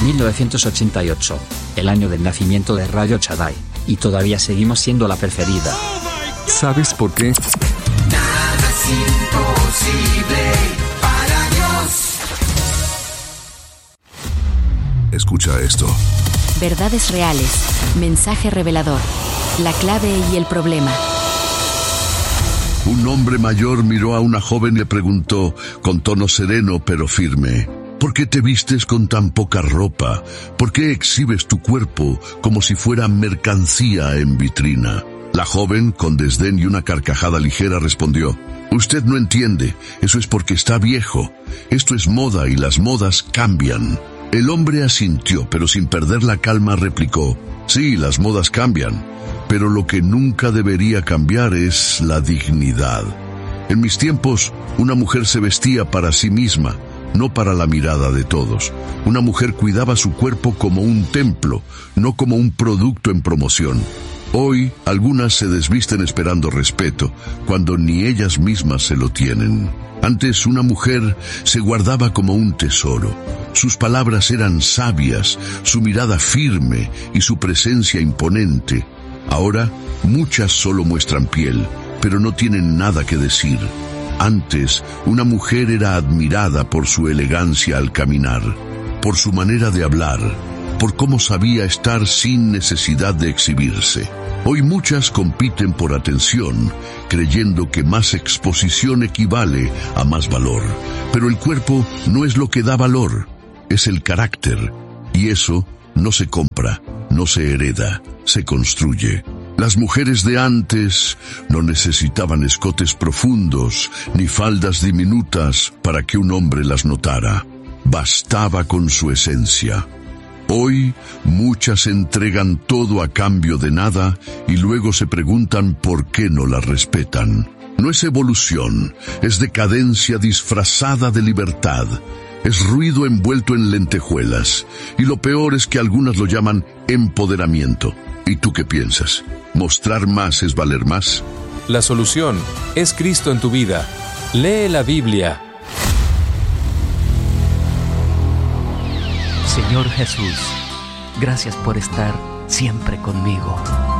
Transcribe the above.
1988, el año del nacimiento de Radio Shaddai, y todavía seguimos siendo la preferida. ¿Sabes por qué? Nada es imposible para Dios. Escucha esto. Verdades reales. Mensaje revelador. La clave y el problema. Un hombre mayor miró a una joven y le preguntó, con tono sereno pero firme: ¿por qué te vistes con tan poca ropa? ¿Por qué exhibes tu cuerpo como si fuera mercancía en vitrina? La joven, con desdén y una carcajada ligera, respondió: usted no entiende, eso es porque está viejo. Esto es moda y las modas cambian. El hombre asintió, pero sin perder la calma replicó: sí, las modas cambian, pero lo que nunca debería cambiar es la dignidad. En mis tiempos, una mujer se vestía para sí misma, no para la mirada de todos. Una mujer cuidaba su cuerpo como un templo, no como un producto en promoción. Hoy, algunas se desvisten esperando respeto, cuando ni ellas mismas se lo tienen. Antes, una mujer se guardaba como un tesoro. Sus palabras eran sabias, su mirada firme y su presencia imponente. Ahora, muchas solo muestran piel, pero no tienen nada que decir. Antes, una mujer era admirada por su elegancia al caminar, por su manera de hablar, por cómo sabía estar sin necesidad de exhibirse. Hoy muchas compiten por atención, creyendo que más exposición equivale a más valor. Pero el cuerpo no es lo que da valor, es el carácter. Y eso no se compra, no se hereda, se construye. Las mujeres de antes no necesitaban escotes profundos ni faldas diminutas para que un hombre las notara. Bastaba con su esencia. Hoy, muchas entregan todo a cambio de nada y luego se preguntan por qué no la respetan. No es evolución, es decadencia disfrazada de libertad. Es ruido envuelto en lentejuelas. Y lo peor es que algunas lo llaman empoderamiento. ¿Y tú qué piensas? ¿Mostrar más es valer más? La solución es Cristo en tu vida. Lee la Biblia. Señor Jesús, gracias por estar siempre conmigo.